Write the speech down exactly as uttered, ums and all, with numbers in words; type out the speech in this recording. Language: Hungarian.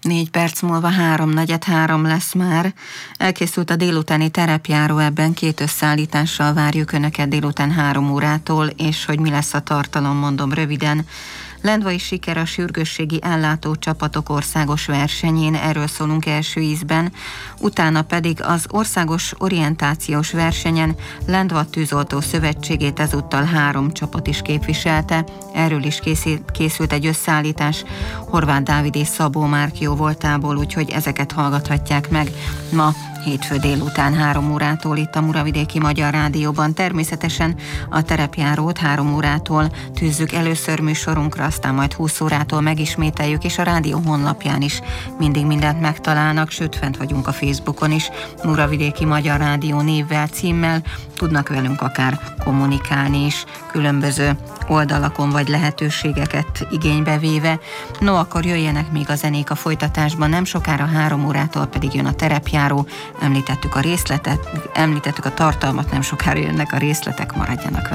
Négy perc múlva három, negyed három lesz már. Elkészült a délutáni terepjáró, ebben két összeállítással várjuk Önöket délután három órától, és hogy mi lesz a tartalom, mondom röviden. Lendvai siker a sürgősségi ellátó csapatok országos versenyén, erről szólunk első ízben, utána pedig az országos orientációs versenyen Lendva Tűzoltó Szövetségét ezúttal három csapat is képviselte, erről is készült egy összeállítás Horváth Dávid és Szabó Márk jóvoltából, úgyhogy ezeket hallgathatják meg ma hétfő délután három órától itt a Muravidéki Magyar Rádióban. Természetesen a terepjárót három órától tűzzük először műsorunkra, aztán majd húsz órától megismételjük, és a rádió honlapján is mindig mindent megtalálnak, sőt fent vagyunk a Facebookon is, Muravidéki Magyar Rádió névvel, címmel, tudnak velünk akár kommunikálni is, különböző oldalakon vagy lehetőségeket igénybe véve. No, akkor jöjjenek még a zenék a folytatásban, nem sokára három órától pedig jön a terepjáró, említettük a részletet, említettük a tartalmat, nem sokára jönnek a részletek, maradjanak vele.